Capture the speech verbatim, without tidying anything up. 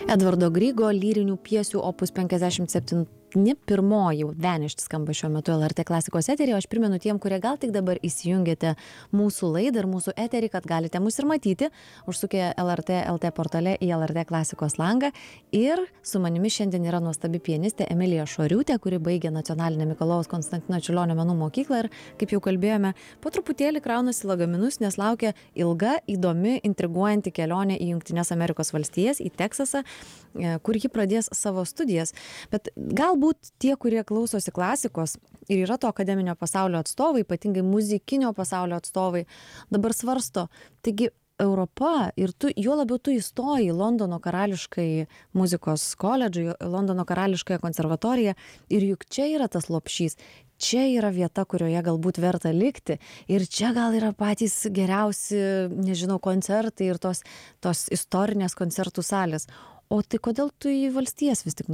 Edvardo Grygo lyrinių pjesių opus penkiasdešimt septyni pirmoji Vanished skamba šiuo metu L R T klasikos eteryje. Aš primenu tiem, kurie gal tik dabar įsijungėte mūsų laidą ir mūsų eterį, kad galite mus ir matyti, užsukę L R T L T portale į L R T klasikos langą. Ir su manimi šiandien yra nuostabi pianistė Emilija Šoriūtė, kuri baigė Nacionalinę Mikalojaus Konstantino Čiurlionio menų mokyklą ir, kaip jau kalbėjome, po truputėlį kraunasi lagaminus, nes laukia ilga, įdomi, intriguojanti kelionė į Jungtines Amerikos valstijas, į Teksasą, kur ji pradės savo studijas. Bet galbūt tie, kurie klausosi klasikos ir yra to akademinio pasaulio atstovai, ypatingai muzikinio pasaulio atstovai, dabar svarsto, taigi Europa ir tu, juo labiau tu įstoji į Londono karališkai muzikos koledžą, Londono karališkąją konservatoriją ir juk čia yra tas lopšys, čia yra vieta, kurioje galbūt verta likti ir čia gal yra patys geriausi, nežinau, koncertai ir tos, tos istorinės koncertų salės. O tai kodėl tu į valstijas vis tik